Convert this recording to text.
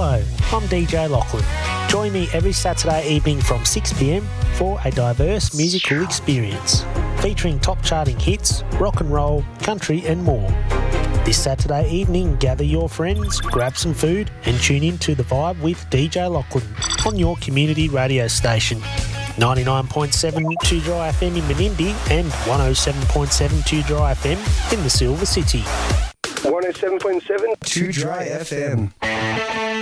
Hello, I'm DJ Lachlan. Join me every Saturday evening from 6 p.m. for a diverse musical experience featuring top charting hits, rock and roll, country and more. This Saturday evening, gather your friends, grab some food and tune in to The Vibe with DJ Lachlan on your community radio station. 99.7 2 Dry FM in Menindee and 107.7 2 Dry FM in the Silver City. 107.7 2 Dry FM.